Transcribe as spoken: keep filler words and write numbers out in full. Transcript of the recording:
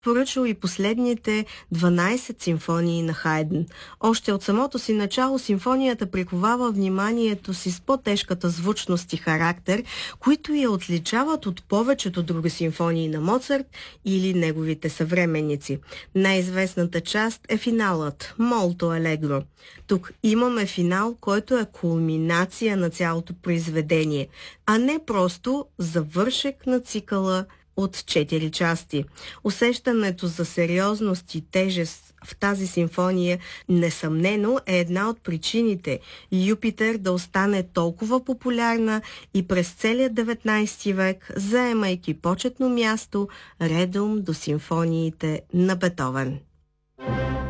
поръчал и последните дванайсет симфонии на Хайден. Още от самото си начало симфонията приковава вниманието си с по-тежката звучност и характер, които я отличават от повечето други симфонии на Моцарт или неговите съвременници. Най-известната част е финалът – Молто алегро. Тук имаме финал, който е кулминация на цялото произведение, а не просто завършек на цикъла от четири части. Усещането за сериозност и тежест в тази симфония несъмнено е една от причините Юпитер да остане толкова популярна и през целия деветнайсети век, заемайки почетно място редом до симфониите на Бетовен.